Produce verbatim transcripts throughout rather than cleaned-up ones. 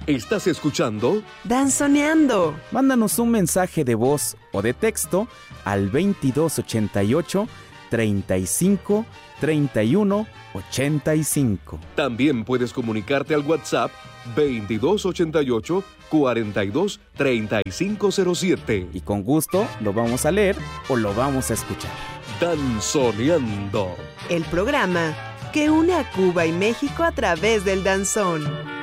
¿Estás escuchando? Danzoneando. Mándanos un mensaje de voz o de texto al veintidós ochenta y ocho, treinta y cinco, treinta y uno, ochenta y cinco. También puedes comunicarte al WhatsApp veintidós ochenta y ocho, cuarenta y dos, treinta y cinco cero siete. Y con gusto lo vamos a leer o lo vamos a escuchar. Danzoneando. El programa que une a Cuba y México a través del danzón.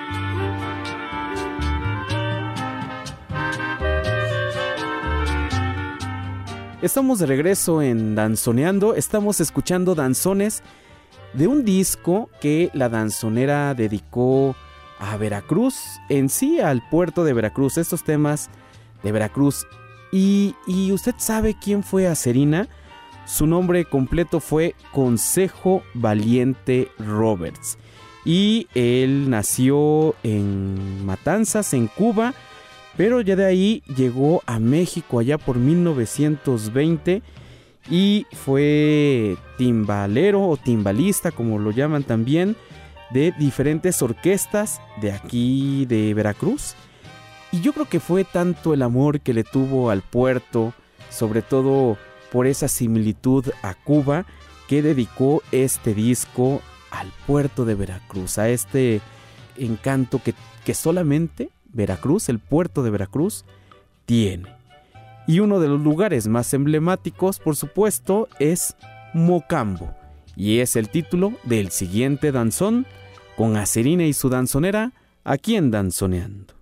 Estamos de regreso en Danzoneando. Estamos escuchando danzones de un disco que la danzonera dedicó a Veracruz, en sí al puerto de Veracruz, estos temas de Veracruz. Y, y usted sabe quién fue Acerina. Su nombre completo fue Consejo Valiente Roberts. Y él nació en Matanzas, en Cuba, pero ya de ahí llegó a México allá por mil novecientos veinte y fue timbalero o timbalista, como lo llaman también, de diferentes orquestas de aquí de Veracruz. Y yo creo que fue tanto el amor que le tuvo al puerto, sobre todo por esa similitud a Cuba, que dedicó este disco al puerto de Veracruz, a este encanto que, que solamente Veracruz, el puerto de Veracruz, tiene. Y uno de los lugares más emblemáticos, por supuesto, es Mocambo. Y es el título del siguiente danzón, con Acerina y su danzonera, aquí en Danzoneando.